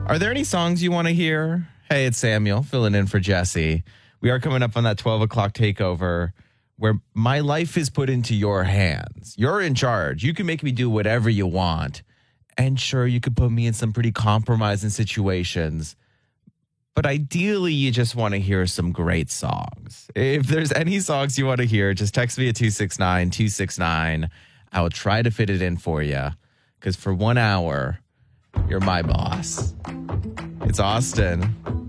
Are there any songs you want to hear? Hey, it's Samuel filling in for Jesse. We are coming up on that 12 o'clock takeover where my life is put into your hands. You're in charge. You can make me do whatever you want. And sure, you could put me in some pretty compromising situations. But ideally, you just want to hear some great songs. If there's any songs you want to hear, just text me at 269-269. I will try to fit it in for you. Because for 1 hour, you're my boss. It's Austin.